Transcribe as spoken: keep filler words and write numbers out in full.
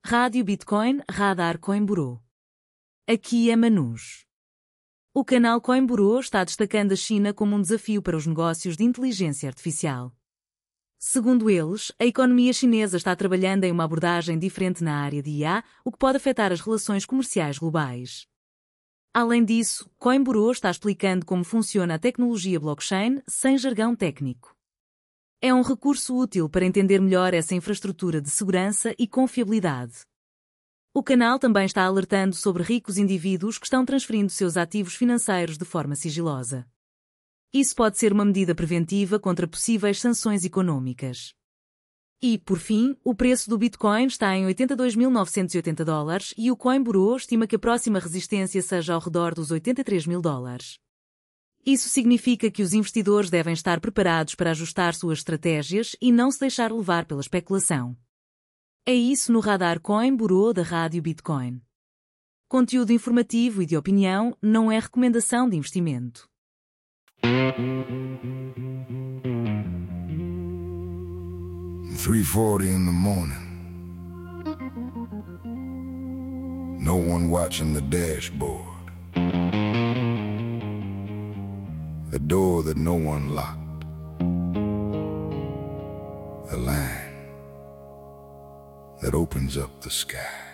Rádio Bitcoin, Radar Coin Bureau. Aqui é Manus. O canal Coin Bureau está destacando a China como um desafio para os negócios de inteligência artificial. Segundo eles, a economia chinesa está trabalhando em uma abordagem diferente na área de I A, o que pode afetar as relações comerciais globais. Além disso, Coin Bureau está explicando como funciona a tecnologia blockchain sem jargão técnico. É um recurso útil para entender melhor essa infraestrutura de segurança e confiabilidade. O canal também está alertando sobre ricos indivíduos que estão transferindo seus ativos financeiros de forma sigilosa. Isso pode ser uma medida preventiva contra possíveis sanções econômicas. E, por fim, o preço do Bitcoin está em oitenta e dois mil novecentos e oitenta dólares e o Coin Bureau estima que a próxima resistência seja ao redor dos oitenta e três mil dólares. Isso significa que os investidores devem estar preparados para ajustar suas estratégias e não se deixar levar pela especulação. É isso no Radar Coin Bureau da Rádio Bitcoin. Conteúdo informativo e de opinião não é recomendação de investimento. three forty in the morning. No one watching the dashboard. A door that no one locked. A line that opens up the sky.